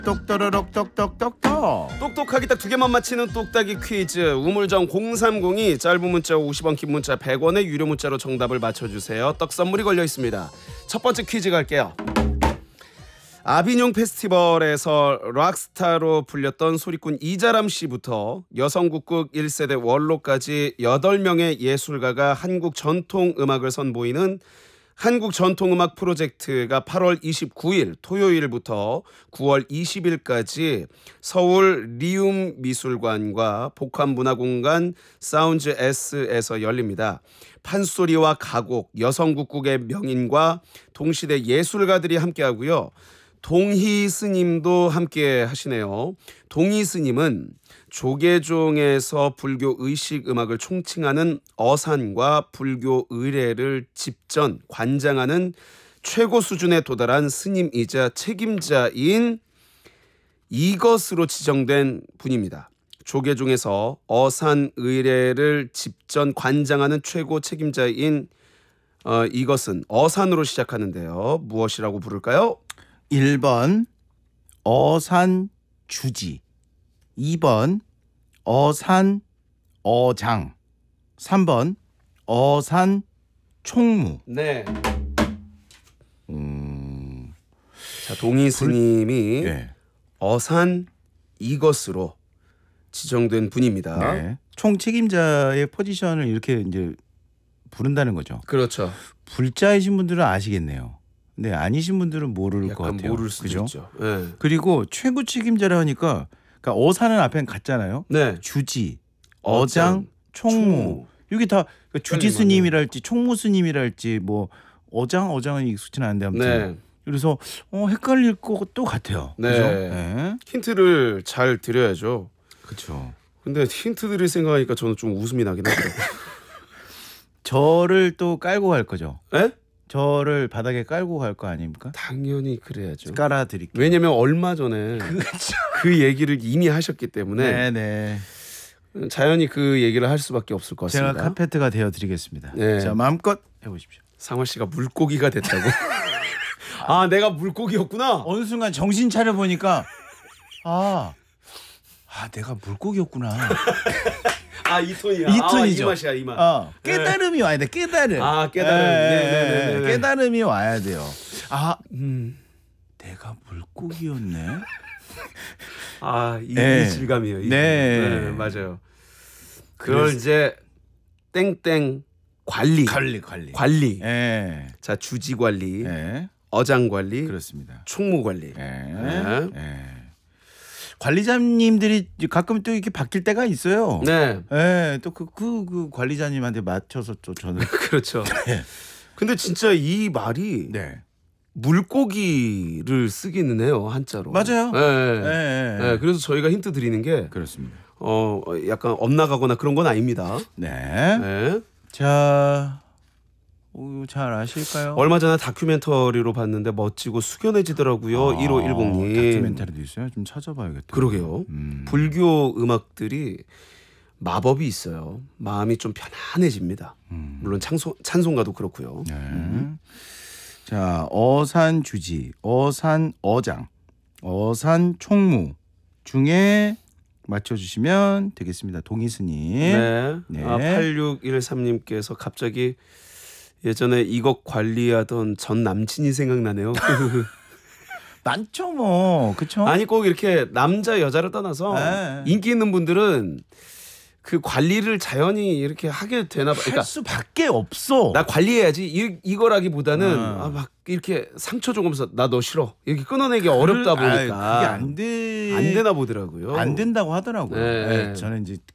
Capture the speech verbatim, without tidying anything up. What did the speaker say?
똑또로록 똑똑똑똑. 똑똑하기 딱 두 개만 맞히는 똑딱이 퀴즈. 우물정 공삼공이 짧은 문자 오십 원, 긴 문자 백 원의 유료 문자로 정답을 맞춰주세요. 떡 선물이 걸려 있습니다. 첫 번째 퀴즈 갈게요. 아비뇽 페스티벌에서 락스타로 불렸던 소리꾼 이자람 씨부터 여성국극 일 세대 원로까지 여덟 명의 예술가가 한국 전통음악을 선보이는 한국전통음악 프로젝트가 팔월 이십구일 토요일부터 구월 이십일까지 서울 리움 미술관과 복합문화공간 사운즈 S에서 열립니다. 판소리와 가곡, 여성국극의 명인과 동시대 예술가들이 함께하고요. 동희 스님도 함께 하시네요. 동희 스님은 조계종에서 불교 의식 음악을 총칭하는 어산과 불교 의례를 집전 관장하는 최고 수준에 도달한 스님이자 책임자인 이것으로 지정된 분입니다. 조계종에서 어산 의례를 집전 관장하는 최고 책임자인 어, 이것은 어산으로 시작하는데요. 무엇이라고 부를까요? 일 번 어산 주지, 이 번 어산 어장, 삼 번 어산 총무. 네. 음, 자, 동희 스님이 예. 어산 이것으로 지정된 분입니다. 네. 총 책임자의 포지션을 이렇게 이제 부른다는 거죠. 그렇죠. 불자이신 분들은 아시겠네요. 네, 아니신 분들은 모를 것 약간 같아요. 모를 수도 그죠? 있죠. 네. 그리고 최고 책임자라 하니까 그러니까 어사는 앞엔 갔잖아요. 네. 주지, 어장, 어장, 총무. 총무. 여기 다 그러니까 주지 헷갈리면 스님이랄지 총무 스님이랄지 뭐 어장 어장은 익숙치는 않은데 아무튼 네. 그래서 어 헷갈릴 것도 같아요. 네. 그죠? 네. 힌트를 잘 드려야죠. 그렇죠. 근데 힌트 드릴 생각하니까 저는 좀 웃음이 나긴 하더라고요. 저를 또 깔고 갈 거죠. 에? 저를 바닥에 깔고 갈 거 아닙니까? 당연히 그래야죠. 깔아드릴게요. 왜냐면 얼마 전에 그렇죠. 그 얘기를 이미 하셨기 때문에 네네. 자연히 그 얘기를 할 수밖에 없을 것 제가 같습니다. 카페트가 되어드리겠습니다. 네. 자 마음껏 해보십시오. 상월 씨가 물고기가 됐다고? 아, 내가 물고기였구나. 어느 순간 정신 차려 보니까 아, 아 내가 물고기였구나. 아, 이 톤이야. 이 아, 톤이죠. 이 맛이야, 이 맛. 어, 깨달음이 와야 돼. 깨달음. 아, 깨달음. 네, 네, 네, 네. 깨달음이 와야 돼요. 아, 음. 내가 물고기였네. 아, 이, 네. 이 질감이에요. 이 네. 질감. 네, 맞아요. 그걸 그래서- 이제 땡땡 관리. 관리 관리. 관리. 예. 자, 주지 관리, 예. 어장 관리, 그렇습니다. 총무 관리. 예. 네. 예. 관리자님들이 가끔 또 이렇게 바뀔 때가 있어요. 네, 예. 또 그 그 그 관리자님한테 맞춰서 또 저는 그렇죠. 네. 근데 진짜 이 말이 네. 물고기를 쓰기는 해요, 한자로. 맞아요. 네, 예. 네. 예. 네, 그래서 저희가 힌트 드리는 게 그렇습니다. 어, 약간 엇나가거나 그런 건 아닙니다. 네. 네. 자, 오, 잘 아실까요? 얼마 전에 다큐멘터리로 봤는데 멋지고 숙연해지더라고요. 아, 일오일공님. 다큐멘터리도 있어요. 좀 찾아봐야겠다. 그러게요. 음. 불교 음악들이 마법이 있어요. 마음이 좀 편안해집니다. 음. 물론 찬송, 찬송가도 그렇고요. 네. 자, 어산 주지, 어산 어장, 어산 총무 중에 맞춰주시면 되겠습니다. 동희스님. 네. 네. 아, 팔육일삼님께서 갑자기 예전에 이것 관리하던 전 남친이 생각나네요. 많죠, 뭐, 그쵸? 아니 꼭 이렇게 남자 여자를 떠나서 네. 인기 있는 분들은 그 관리를 자연히 이렇게 하게 되나 봐. 할 그러니까 수밖에 없어. 나 관리해야지 이, 이거라기보다는 음. 아, 막 이렇게 상처 조금서 나 너 싫어 이렇게 끊어내기 어렵다 그- 아이, 보니까 그게 안 돼. 안 되나 보더라고요. 안 된다고 하더라고요. 네. 네, 저는 이제